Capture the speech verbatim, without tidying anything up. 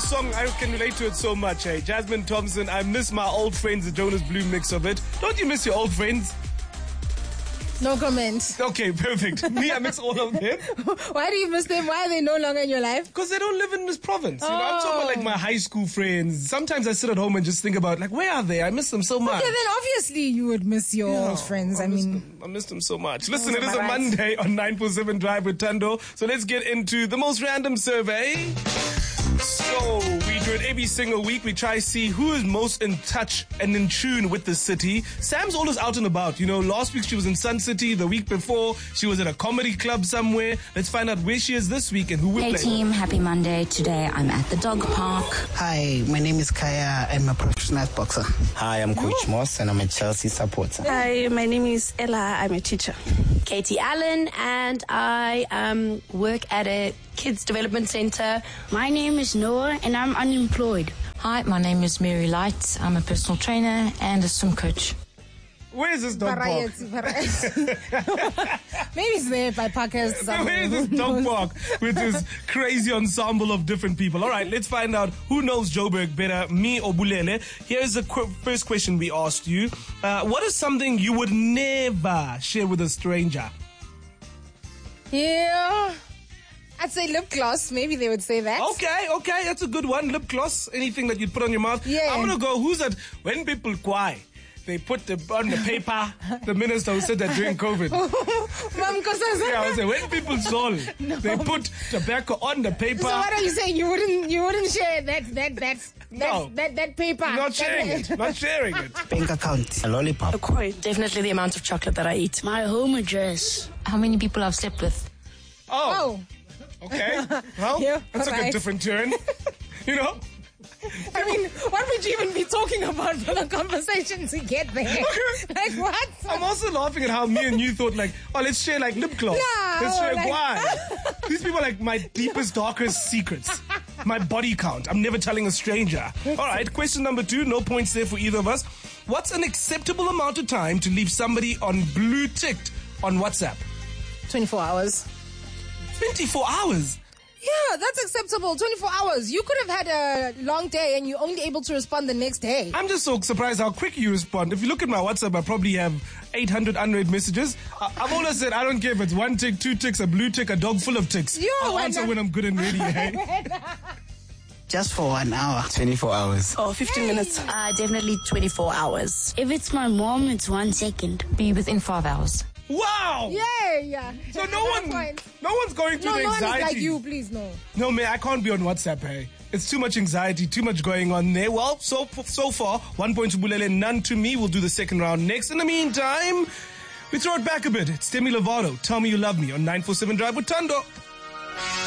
song, I can relate to it so much, eh? Jasmine Thompson, I miss my old friends, the Jonas Blue mix of it. Don't you miss your old friends? No comment. Okay, perfect. Me, I miss all of them. Why do you miss them? Why are they no longer in your life? Because they don't live in this province. You oh. know, I'm talking about like my high school friends. Sometimes I sit at home and just think about like, where are they? I miss them so much. Okay, then obviously you would miss your yeah, old friends. I, I mean, them. I miss them so much. Listen, it is a right. Monday on nine four seven Drive with Tando. So let's get into the most random survey. So we do it every single week. We try to see who is most in touch and in tune with the city. Sam's always out and about. You know, last week she was in Sun City. The week before she was at a comedy club somewhere. Let's find out where she is this week and who will Hey play. team, happy Monday. Today I'm at the dog park. Hi, my name is Kaya. I'm a professional boxer. Hi, I'm Coach Moss and I'm a Chelsea supporter. Hi, my name is Ella. I'm a teacher. Katie Allen, and I um, work at a kids development center. My name is Noah and I'm unemployed. Hi, my name is Mary Light. I'm a personal trainer and a swim coach. Where is this dog park? Maybe it's there by Parkers. Where is this dog park with this crazy ensemble of different people? All right, let's find out who knows Joburg better, me or Bulele. Here's the qu- first question we asked you. Uh, what is something you would never share with a stranger? Yeah. I'd say lip gloss. Maybe they would say that. Okay, okay, that's a good one. Lip gloss, anything that you'd put on your mouth. Yeah. I'm going to go, who's that? When people cry, they put the, on the paper, the minister who said that during COVID. Yeah, I was saying, when people soul, no. they put tobacco on the paper. So what are you saying? You wouldn't you wouldn't share that that that no. that, that, that paper? Not sharing it. Not sharing it. Bank account. A lollipop. A coin. Definitely the amount of chocolate that I eat. My home address. How many people I've slept with? Oh. oh. Okay. Well, yeah, that's right. a good different turn. You know? I mean, what would you even be talking about for the conversation to get there? Like what? I'm also laughing at how me and you thought like, oh, let's share like lip gloss. Yeah, let's share like, wine. These people are like my deepest, darkest secrets. My body count. I'm never telling a stranger. All right, question number two. No points there for either of us. What's an acceptable amount of time to leave somebody on blue ticked on WhatsApp? twenty-four hours. twenty-four hours? Yeah, that's acceptable. twenty-four hours. You could have had a long day and you're only able to respond the next day. I'm just so surprised how quick you respond. If you look at my WhatsApp, I probably have eight hundred unread messages. I- I've always said I don't care if it's one tick, two ticks, a blue tick, a dog full of ticks. Yo, I'll answer when I'm good and ready, hey? Just for one hour. twenty-four hours. Oh, fifteen minutes. Uh, definitely twenty-four hours. If it's my mom, it's one second. Be within five hours. Wow! Yeah, yeah. So no one, no one's going through no, the no anxiety. one is like you, please, no. No, man, I can't be on WhatsApp, hey. It's too much anxiety, too much going on there. Well, so so far, one point to Bulele, none to me. We'll do the second round next. In the meantime, we throw it back a bit. It's Demi Lovato. Tell Me You Love Me on nine four seven Drive with Tando.